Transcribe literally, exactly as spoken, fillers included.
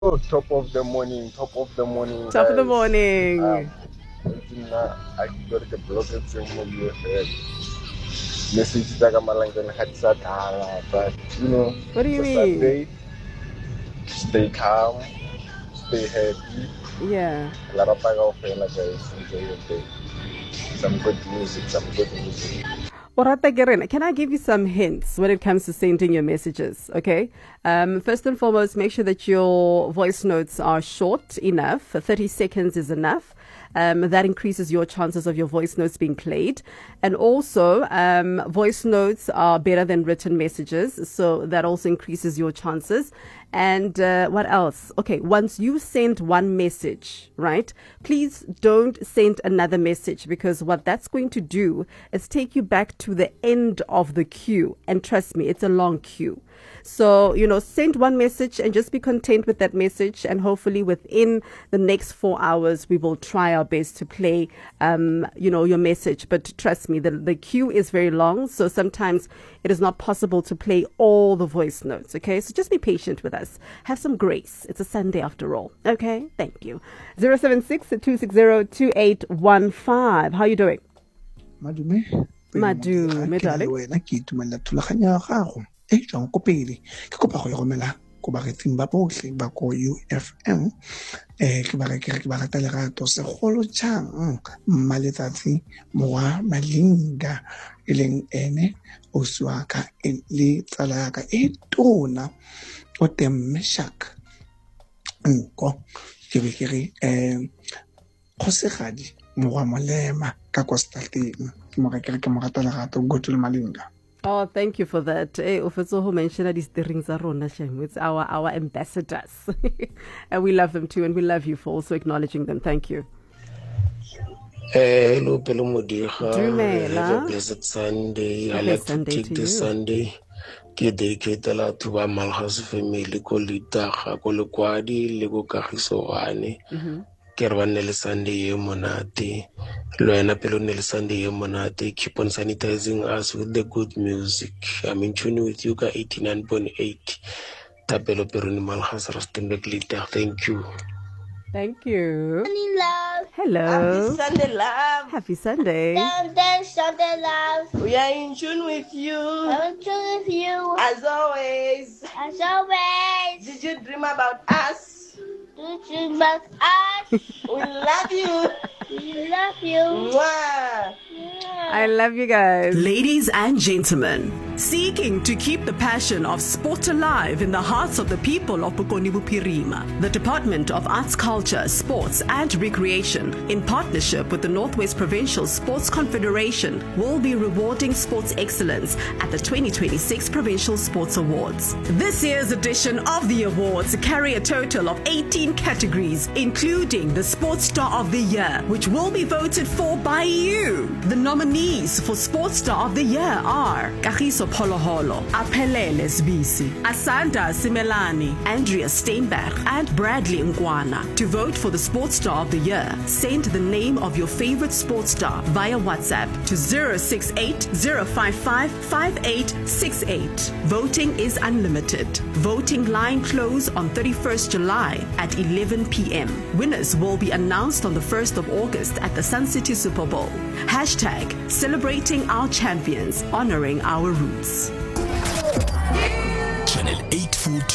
Oh, top of the morning, top of the morning, Top of the guys. morning. Um, I got the blog at some of you heard. Message that I'm like but you know, What do you it's a mean? Sunday. Stay calm, stay happy. Yeah. A lot of people guys, enjoy your day. Some good music, some good music. Orata Gerena, can I give you some hints when it comes to sending your messages? Okay. Um, first and foremost, make sure that your voice notes are short enough. thirty seconds is enough. Um, that increases your chances of your voice notes being played. And also, um, voice notes are better than written messages. So that also increases your chances. And uh, what else? Okay, once you send one message, right, please don't send another message, because what that's going to do is take you back to the end of the queue. And trust me, it's a long queue. So, you know, send one message and just be content with that message. And hopefully within the next four hours, we will try our best to play, um, you know, your message. But trust me, the, the queue is very long. So sometimes it is not possible to play all the voice notes. Okay. So just be patient with us. Have some grace. It's a Sunday after all. Okay. Thank you. zero seven six, two six zero, two eight one five. How are you doing? Madume. Madu, me darling. Wena ke itumela thulaganya ya gago e tswang ko pele ke kopa go romela go bareteng ba botlhe ba ko U F M eh ke ba re ke ba rata lerato segolo jang mmaletsatsi moa malinga e leng ene o swaka le tsala ya ka e tona o Temeshak nko ke be ke re eh kgosegadi moa molema ka Kostateng ke mo re ke ke mo rata lerato go to malinga. Oh, thank you for that. Hey, Ofetso mentioned these things are on It's our our ambassadors. And we love them too, and we love you for also acknowledging them. Thank you. Hello, Pelo Modiha. Dumela. Have a blessed Sunday. I like to take this Sunday. Ke dedicate la to ba Malhas family ko litaga ko lekwadi le go kagisoane. Mhm. Ke re ba nne le Sunday e monate. Lo ena pelo nne le Sunday e monate. Keep on sanitizing us with the good music. I'm in tune with you ka eighty-nine point eight. Tapelo Peruni Malhas Rustenburg Lita. Thank you. Thank you. Sunday love. Hello. Happy Sunday love. Happy Sunday. Sunday, Sunday love. We are in tune with you. I'm in tune with you. As always. As always. Did you dream about us? Did you dream about us? We love you. We love you. Mwah. I love you guys. Ladies and gentlemen, seeking to keep the passion of sport alive in the hearts of the people of Bokoni Bophirima, the Department of Arts, Culture, Sports and Recreation, in partnership with the Northwest Provincial Sports Confederation, will be rewarding sports excellence at the twenty twenty-six Provincial Sports Awards. This year's edition of the awards carry a total of eighteen categories, including the Sports Star of the Year, which will be voted for by you. The nominees for Sports Star of the Year are Kagiso Poloholo, Aphelele Sbisi, Asanda Simelani, Andrea Steinberg, and Bradley Ngwana. To vote for the Sports Star of the Year, send the name of your favorite sports star via WhatsApp to zero six eight, zero five five, five eight six eight. Voting is unlimited. Voting line close on thirty-first July at eleven p.m. Winners will be announced on the first of August at the Sun City Super Bowl. Hashtag celebrating our champions, honoring our roots.